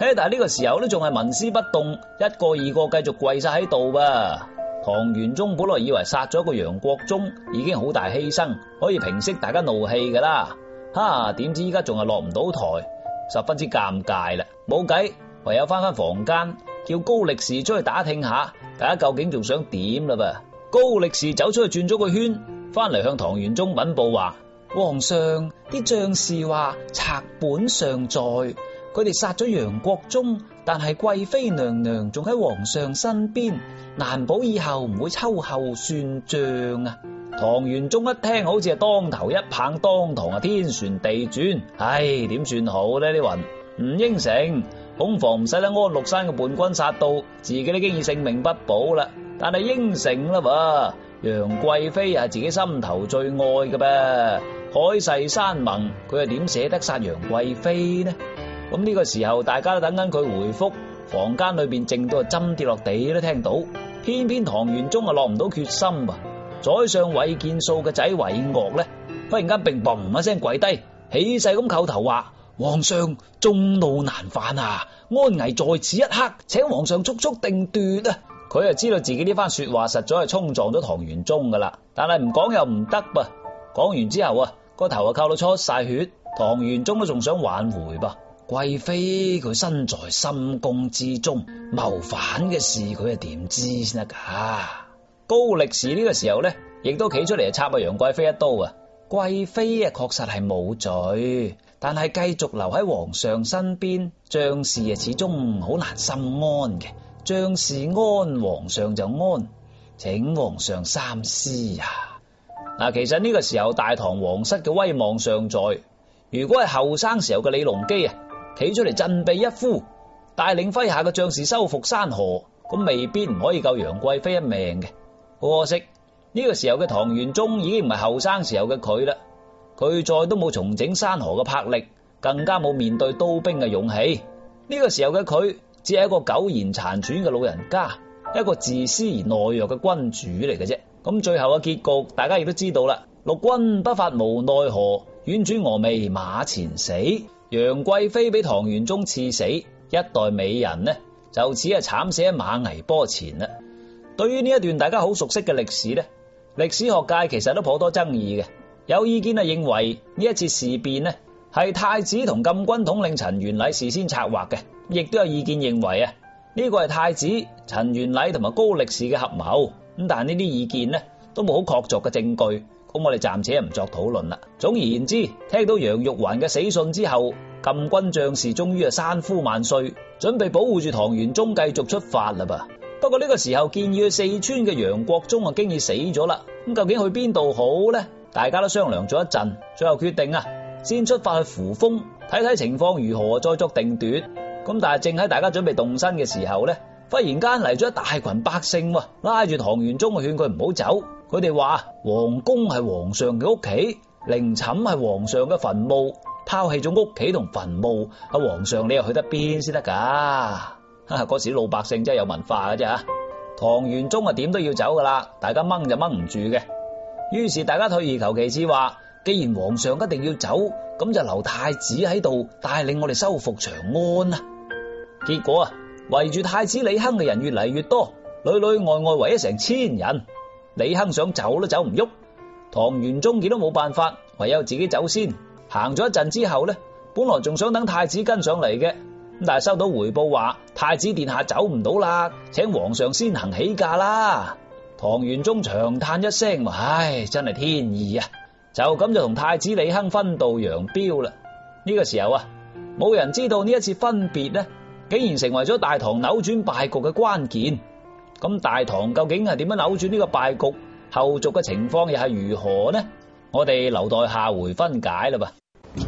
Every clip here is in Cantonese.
但係呢個時候都仲係紋絲不動，一個二個繼續跪晒喺度噃。唐玄宗本來以為殺咗個楊國忠已經好大犧牲，可以平息大家怒氣噶啦，點知依家仲係落唔到台，十分之尷尬啦。冇計，唯有翻房間，叫高力士出去打聽下，大家究竟仲想點啦噃。高力士走出去轉咗個圈，翻嚟向唐玄宗稟報話：皇上，啲將士話賊本尚在，佢哋殺咗楊國忠，但係貴妃娘娘仲喺皇上身邊，難保以後唔會秋後算賬啊！唐玄宗一聽，好似係當頭一棒，當堂天旋地轉，點算好呢？呢雲唔應承，恐防唔使等安祿山嘅叛軍殺到，自己都經已性命不保啦。但係應承啦噃，楊貴妃係自己心頭最愛嘅噃，海誓山盟，佢又點捨得殺楊貴妃呢？咁呢個時候，大家都等緊佢回覆，房間裏邊靜到針跌落地都聽到。偏偏唐玄宗落唔到決心噃。宰相韋建素嘅仔韋岳呢，忽然間乒乓一聲跪低，起勢咁叩頭話：皇上眾怒難犯啊，安危在此一刻，請皇上速速定奪啊！佢就知道自己呢番說話實在係衝撞咗唐玄宗噶啦，但係唔講又唔得噃。講完之後個頭啊扣到出晒血，唐玄宗都仲想挽回噃。貴妃佢身在深宮之中，謀反嘅事佢係點知先得噶？高力士呢個時候呢，亦都企出嚟插楊貴妃一刀啊！貴妃確實係冇罪，但係繼續留喺皇上身邊，將士始終好難心安嘅。將士安，皇上就安，請皇上三思啊！其實呢個時候大唐皇室嘅威望尚在，如果係後生時候嘅李隆基企出嚟振臂一呼，帶領麾下嘅將士收復山河，咁未必唔可以救楊貴妃一命嘅。可惜呢個時候嘅唐玄宗已經唔係後生時候嘅佢啦，佢再都冇重整山河嘅魄力，更加冇面對刀兵嘅勇氣。呢個時候嘅佢只係一個苟延殘喘嘅老人家，一個自私而懦弱嘅君主嚟嘅啫。咁最後嘅結局大家亦都知道啦，六軍不發無奈何，婉轉峨眉馬前死。楊貴妃俾唐玄宗賜死，一代美人呢就此慘死喺馬嵬坡前啦。對於呢一段大家好熟悉嘅歷史呢，歷史學界其實都頗多爭議嘅。有意見認為呢一次事變呢係太子同禁軍統領陳元禮事先策劃嘅，亦都有意見認為呢個係太子陳元禮同埋高力士嘅合謀。咁但係呢啲意見呢都冇好確鑿嘅證據，咁我哋暫且唔作討論啦。總而言之，聽到楊玉環嘅死訊之後，禁軍將士終於山呼萬歲，準備保護住唐玄宗繼續出發啦噃。不過呢個時候建議去四川嘅楊國忠經已死咗啦，咁究竟去邊度好呢？大家都商量咗一陣，最後決定先出發去扶風，睇睇情況如何再作定奪。咁但係正喺大家準備動身嘅時候呢，忽然間嚟咗一大群百姓拉住唐玄宗勸佢唔好走。佢哋話皇宮係皇上嘅屋企，陵寢係皇上嘅墳墓，拋棄咗屋企同墳墓，皇上你又去得邊先得噶？嗰時老百姓真係有文化嘅啫。唐玄宗點都要走噶啦，大家掹就掹唔住嘅。於是大家退而求其次話，既然皇上一定要走，咁就留太子喺度帶領我哋收復長安啊！結果圍住太子李亨嘅人越嚟越多，裏裏外外圍咗成1000人。李亨想走都走唔喐，唐玄宗見都冇辦法，唯有自己走先。行咗一陣之後呢，本來仲想等太子跟上嚟嘅，但係收到回報話太子殿下走唔到啦，請皇上先行起駕啦。唐玄宗長嘆一聲，唉，真係天意啊！就咁就同太子李亨分道揚鑣啦。呢個時候冇人知道呢一次分別呢，竟然成為咗大唐扭轉敗局嘅關鍵。咁大唐究竟係點樣扭轉呢個敗局？後續嘅情況又係如何呢？我哋留待下回分解啦吧。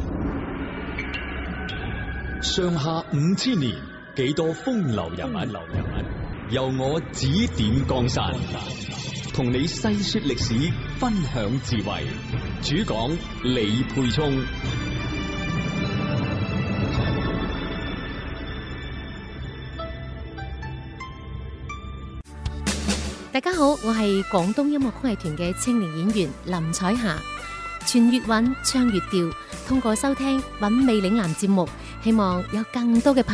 上下5000年，幾多風流人物，由我指點江山，同你細說歷史，分享智慧。主講李沛聰。 大家好，我係廣東音樂曲藝團嘅青年演員林彩霞。傳粵韻，唱粵調，通過收聽《韻味嶺南》節目，希望有更多嘅